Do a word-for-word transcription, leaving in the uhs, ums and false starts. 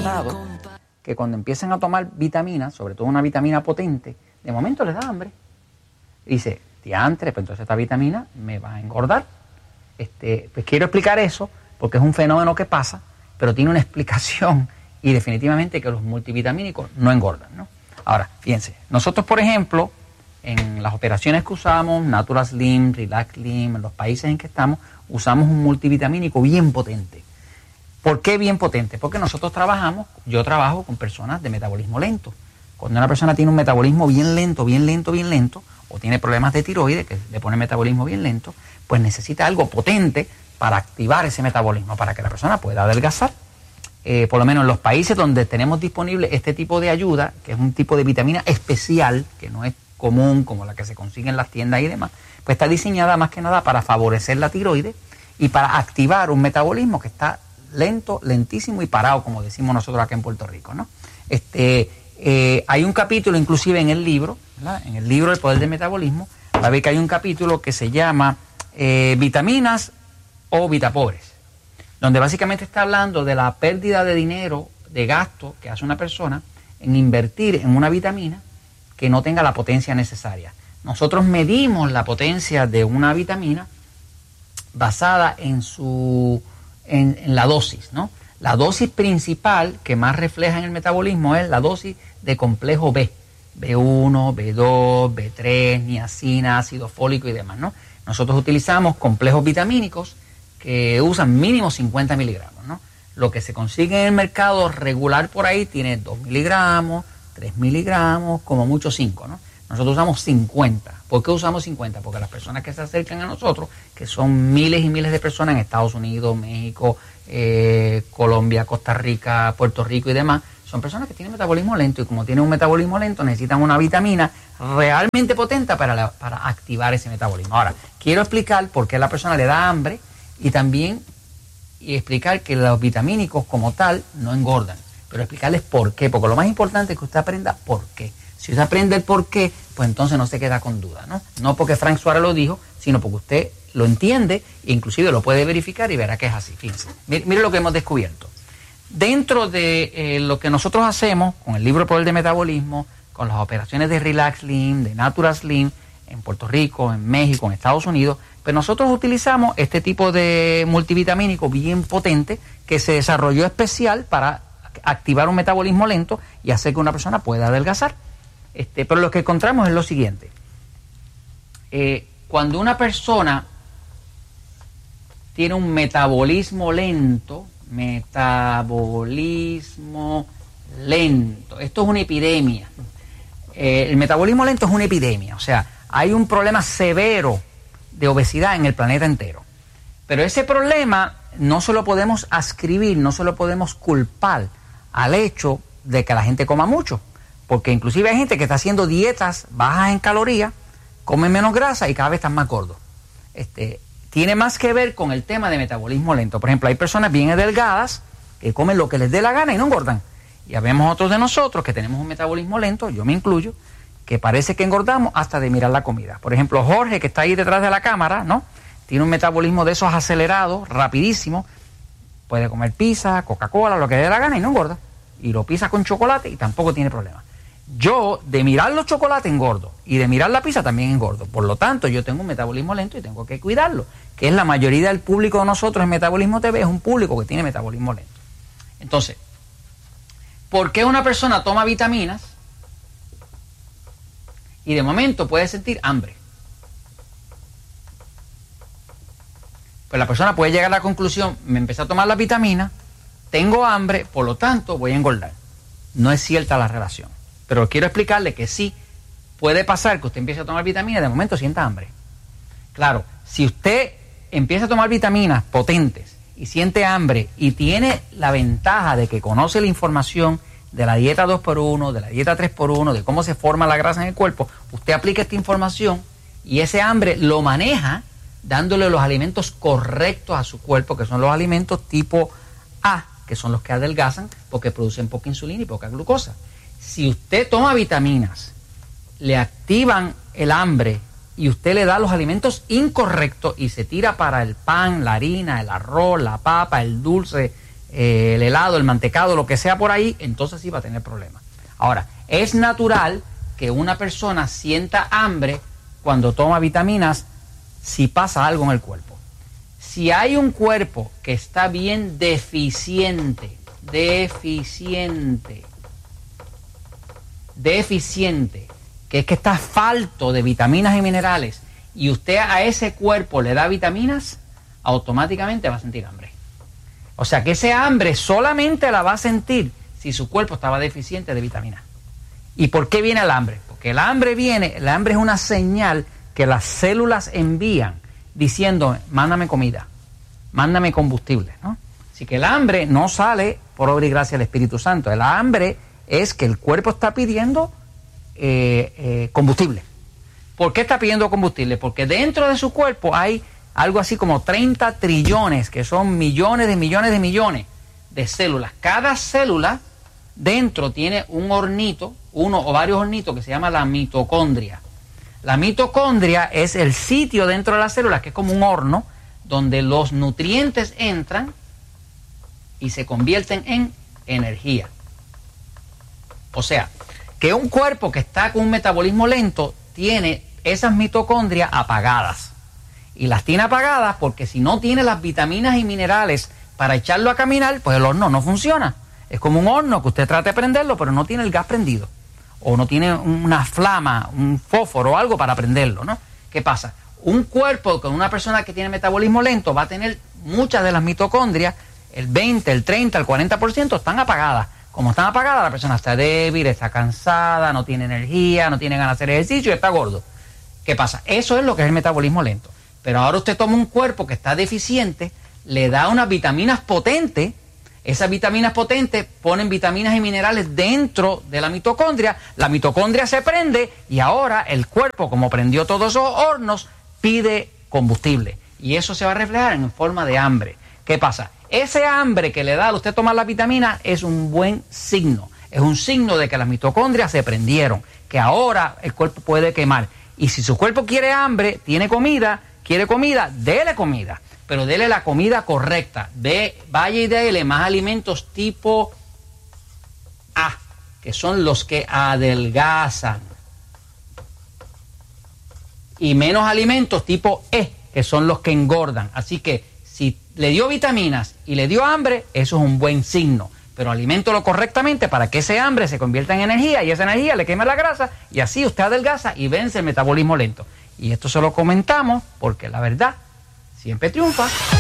notado que cuando empiezan a tomar vitaminas, sobre todo una vitamina potente, de momento les da hambre. Dice, diantre, pues entonces esta vitamina me va a engordar. Este, pues quiero explicar eso porque es un fenómeno que pasa, pero tiene una explicación y definitivamente que los multivitamínicos no engordan, ¿no? Ahora, fíjense, nosotros por ejemplo, en las operaciones que usamos, Natural Slim, Relax Slim, en los países en que estamos, usamos un multivitamínico bien potente. ¿Por qué bien potente? Porque nosotros trabajamos, yo trabajo con personas de metabolismo lento. Cuando una persona tiene un metabolismo bien lento, bien lento, bien lento, o tiene problemas de tiroides, que le pone metabolismo bien lento, pues necesita algo potente para activar ese metabolismo, para que la persona pueda adelgazar. Eh, por lo menos en los países donde tenemos disponible este tipo de ayuda, que es un tipo de vitamina especial, que no es común como la que se consigue en las tiendas y demás, pues está diseñada más que nada para favorecer la tiroides y para activar un metabolismo que está lento, lentísimo y parado, como decimos nosotros acá en Puerto Rico, ¿no? Este, eh, hay un capítulo inclusive en el libro, ¿verdad? En el libro El Poder del Metabolismo, va a ver que hay un capítulo que se llama eh, Vitaminas o Vitapobres, donde básicamente está hablando de la pérdida de dinero, de gasto que hace una persona en invertir en una vitamina que no tenga la potencia necesaria. Nosotros medimos la potencia de una vitamina basada en su en, en la dosis, ¿no? La dosis principal que más refleja en el metabolismo es la dosis de complejo B, B uno, B dos, B tres, niacina, ácido fólico y demás, ¿no? Nosotros utilizamos complejos vitamínicos que usan mínimo cincuenta miligramos, ¿no? Lo que se consigue en el mercado regular por ahí tiene dos miligramos, tres miligramos, como mucho cinco, ¿no? Nosotros usamos cincuenta. ¿Por qué usamos cincuenta? Porque las personas que se acercan a nosotros, que son miles y miles de personas en Estados Unidos, México, eh, Colombia, Costa Rica, Puerto Rico y demás, son personas que tienen metabolismo lento y como tienen un metabolismo lento necesitan una vitamina realmente potente para, la, para activar ese metabolismo. Ahora, quiero explicar por qué a la persona le da hambre y también y explicar que los vitamínicos como tal no engordan, pero explicarles por qué, porque lo más importante es que usted aprenda por qué. Si usted aprende el por qué, pues entonces no se queda con duda, ¿no? No porque Frank Suárez lo dijo, sino porque usted lo entiende e inclusive lo puede verificar y verá que es así. Fíjense, mire, mire lo que hemos descubierto. Dentro de eh, lo que nosotros hacemos con el libro El Poder del Metabolismo, con las operaciones de Relax Slim, de Natural Slim, en Puerto Rico, en México, en Estados Unidos, pues nosotros utilizamos este tipo de multivitamínico bien potente que se desarrolló especial para activar un metabolismo lento y hacer que una persona pueda adelgazar. Este, pero lo que encontramos es lo siguiente. Eh, cuando una persona tiene un metabolismo lento, metabolismo lento, esto es una epidemia. Eh, el metabolismo lento es una epidemia, o sea, hay un problema severo de obesidad en el planeta entero. Pero ese problema no se lo podemos ascribir, no se lo podemos culpar al hecho de que la gente coma mucho. Porque inclusive hay gente que está haciendo dietas bajas en calorías, come menos grasa y cada vez están más gordos. Este, tiene más que ver con el tema de metabolismo lento. Por ejemplo, hay personas bien delgadas que comen lo que les dé la gana y no engordan. Y habemos otros de nosotros que tenemos un metabolismo lento, yo me incluyo, que parece que engordamos hasta de mirar la comida. Por ejemplo, Jorge, que está ahí detrás de la cámara, ¿no? Tiene un metabolismo de esos acelerados, rapidísimo. Puede comer pizza, Coca-Cola, lo que le dé la gana y no engorda. Y lo pisa con chocolate y tampoco tiene problema. Yo, de mirar los chocolates, engordo. Y de mirar la pizza también engordo. Por lo tanto, yo tengo un metabolismo lento y tengo que cuidarlo. Que es la mayoría del público de nosotros en Metabolismo T V, es un público que tiene metabolismo lento. Entonces, ¿por qué una persona toma vitaminas y de momento puede sentir hambre? Pues la persona puede llegar a la conclusión, me empecé a tomar las vitaminas, tengo hambre, por lo tanto voy a engordar. No es cierta la relación. Pero quiero explicarle que sí puede pasar que usted empiece a tomar vitaminas y de momento sienta hambre. Claro, si usted empieza a tomar vitaminas potentes y siente hambre y tiene la ventaja de que conoce la información de la dieta dos por uno, de la dieta tres por uno, de cómo se forma la grasa en el cuerpo, usted aplica esta información y ese hambre lo maneja dándole los alimentos correctos a su cuerpo, que son los alimentos tipo A, que son los que adelgazan porque producen poca insulina y poca glucosa. Si usted toma vitaminas, le activan el hambre y usted le da los alimentos incorrectos y se tira para el pan, la harina, el arroz, la papa, el dulce, eh, el helado, el mantecado, lo que sea por ahí, entonces sí va a tener problemas. Ahora, es natural que una persona sienta hambre cuando toma vitaminas si pasa algo en el cuerpo. Si hay un cuerpo que está bien deficiente, deficiente, deficiente, que es que está falto de vitaminas y minerales, y usted a ese cuerpo le da vitaminas, automáticamente va a sentir hambre. O sea que ese hambre solamente la va a sentir si su cuerpo estaba deficiente de vitaminas. ¿Y por qué viene el hambre? Porque el hambre viene, el hambre es una señal que las células envían diciendo, mándame comida, mándame combustible, ¿no? Así que el hambre no sale por obra y gracia del Espíritu Santo. El hambre es que el cuerpo está pidiendo eh, eh, combustible. ¿Por qué está pidiendo combustible? Porque dentro de su cuerpo hay algo así como treinta trillones, que son millones de millones de millones de células. Cada célula dentro tiene un hornito, uno o varios hornitos, que se llama la mitocondria. La mitocondria es el sitio dentro de las células, que es como un horno, donde los nutrientes entran y se convierten en energía. O sea, que un cuerpo que está con un metabolismo lento tiene esas mitocondrias apagadas. Y las tiene apagadas porque si no tiene las vitaminas y minerales para echarlo a caminar, pues el horno no funciona. Es como un horno que usted trata de prenderlo, pero no tiene el gas prendido. O no tiene una flama, un fósforo o algo para prenderlo, ¿no? ¿Qué pasa? Un cuerpo con una persona que tiene metabolismo lento va a tener muchas de las mitocondrias, el veinte, el treinta, el cuarenta por ciento están apagadas. Como están apagadas, la persona está débil, está cansada, no tiene energía, no tiene ganas de hacer ejercicio y está gordo. ¿Qué pasa? Eso es lo que es el metabolismo lento. Pero ahora usted toma un cuerpo que está deficiente, le da unas vitaminas potentes, esas vitaminas potentes ponen vitaminas y minerales dentro de la mitocondria, la mitocondria se prende y ahora el cuerpo, como prendió todos esos hornos, pide combustible. Y eso se va a reflejar en forma de hambre. ¿Qué pasa? Ese hambre que le da a usted tomar la vitamina es un buen signo. Es un signo de que las mitocondrias se prendieron, que ahora el cuerpo puede quemar. Y si su cuerpo quiere hambre, tiene comida, quiere comida, dele comida. Pero dele la comida correcta. De, vaya y dele más alimentos tipo A, que son los que adelgazan. Y menos alimentos tipo E, que son los que engordan. Así que si le dio vitaminas y le dio hambre, eso es un buen signo. Pero aliméntelo correctamente para que ese hambre se convierta en energía y esa energía le queme la grasa y así usted adelgaza y vence el metabolismo lento. Y esto se lo comentamos porque la verdad siempre triunfa.